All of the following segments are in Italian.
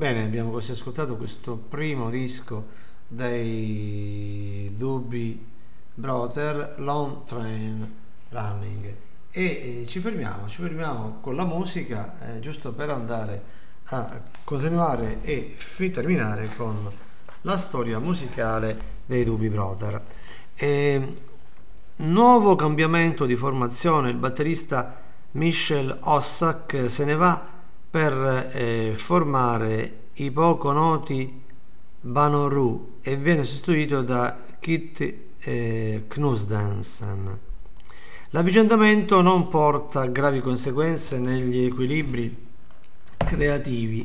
Bene, abbiamo così ascoltato questo primo disco dei Doobie Brother, Long Train Running. Ci fermiamo con la musica, giusto per andare a continuare e terminare con la storia musicale dei Doobie Brother. E, nuovo cambiamento di formazione, il batterista Michel Ossack se ne va per formare i poco noti Banoru e viene sostituito da Kit Knudsen. L'avvicendamento non porta gravi conseguenze negli equilibri creativi,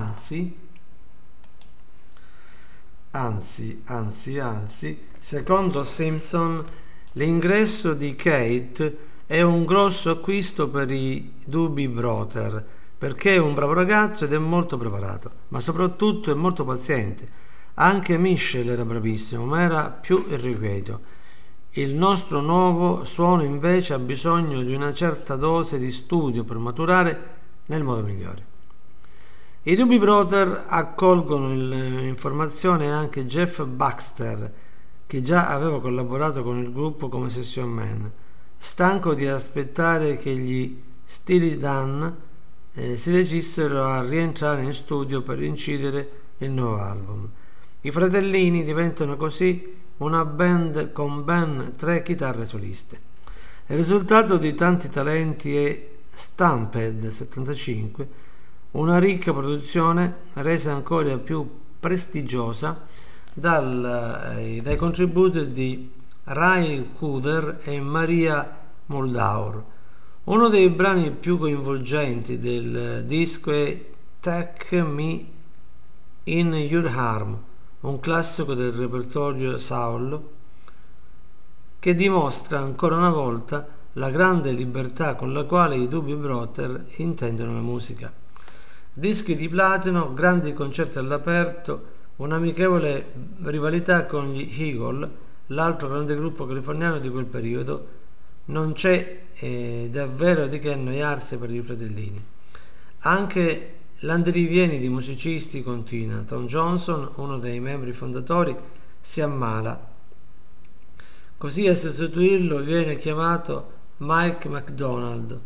anzi, secondo Simpson, l'ingresso di Kate è un grosso acquisto per i Doobie Brother, perché è un bravo ragazzo ed è molto preparato, ma soprattutto è molto paziente. Anche Michelle era bravissimo, ma era più irrequieto. Il nostro nuovo suono invece ha bisogno di una certa dose di studio per maturare nel modo migliore. I Doobie Brother accolgono in formazione anche Jeff Baxter, che già aveva collaborato con il gruppo come session man, stanco di aspettare che gli Steely Dan si decisero a rientrare in studio per incidere il nuovo album. I fratellini diventano così una band con ben 3 chitarre soliste. Il risultato di tanti talenti è Stampede 75, una ricca produzione resa ancora più prestigiosa dai contributi di Ray Cooder e Maria Muldaur. Uno dei brani più coinvolgenti del disco è Take Me in Your Arm, un classico del repertorio soul che dimostra ancora una volta la grande libertà con la quale i Doobie Brother intendono la musica. Dischi di platino, grandi concerti all'aperto, un'amichevole rivalità con gli Eagle, l'altro grande gruppo californiano di quel periodo. Non c'è davvero di che annoiarsi per i fratellini. Anche l'andirivieni di musicisti continua. Tom Johnson, uno dei membri fondatori, si ammala. Così a sostituirlo viene chiamato Mike McDonald,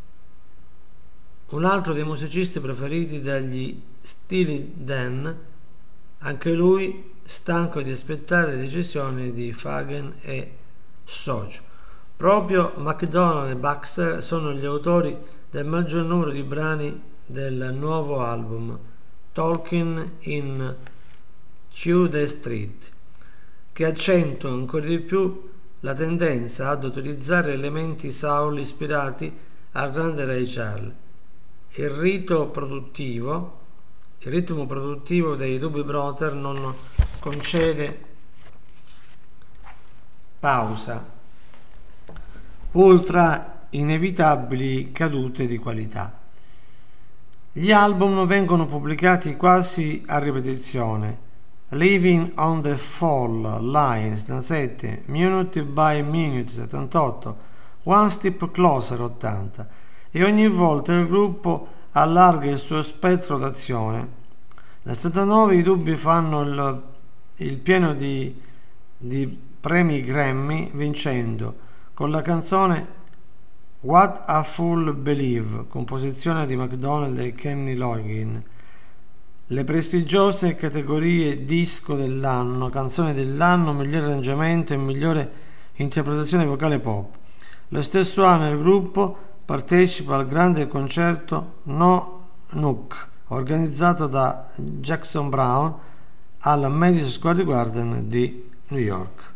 un altro dei musicisti preferiti dagli Steely Dan, anche lui stanco di aspettare le decisioni di Fagen e Socio. Proprio McDonald e Baxter sono gli autori del maggior numero di brani del nuovo album, Talking in the Street, che accentua ancora di più la tendenza ad utilizzare elementi soul ispirati al grande Ray Charles. Il ritmo produttivo dei Doobie Brother non concede pausa, oltre inevitabili cadute di qualità. Gli album vengono pubblicati quasi a ripetizione. Living on the Fall Line 77, Minute by Minute 78, One Step Closer 80, e ogni volta il gruppo allarga il suo spettro d'azione. Nel 79 i Doobie fanno il pieno di premi Grammy, vincendo con la canzone What a Fool Believe, composizione di McDonald e Kenny Loggins, le prestigiose categorie disco dell'anno, canzone dell'anno, migliore arrangiamento e migliore interpretazione vocale pop. Lo stesso anno il gruppo partecipa al grande concerto No Nook, organizzato da Jackson Browne al Madison Square Garden di New York.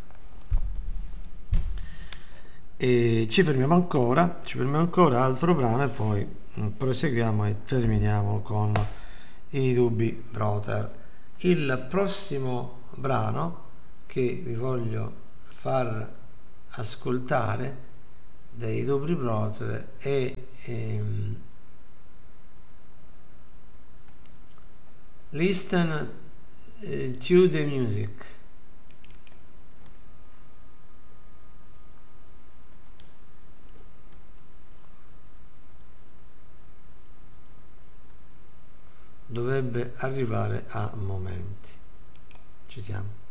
E ci fermiamo ancora, altro brano e poi proseguiamo e terminiamo con i Doobie Brother. Il prossimo brano che vi voglio far ascoltare dei Doobie Brother è Listen to the Music. dovrebbe arrivare a momenti. Ci siamo.